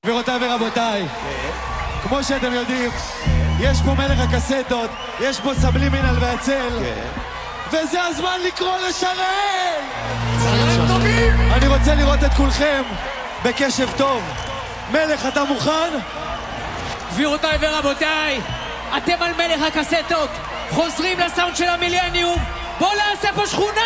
גבירותיי ורבותיי, כמו שאתם יודעים, יש פה מלך הקסטות, יש פה סבלימינל והצל, וזה הזמן לקרוא לשרן! צהריים טובים! אני רוצה לראות את כולכם בקשב טוב. מלך, אתה מוכן? גבירותיי ורבותיי, אתם על מלך הקסטות, חוזרים לסאונד של המילניום, בואו נעשה פה שכונה!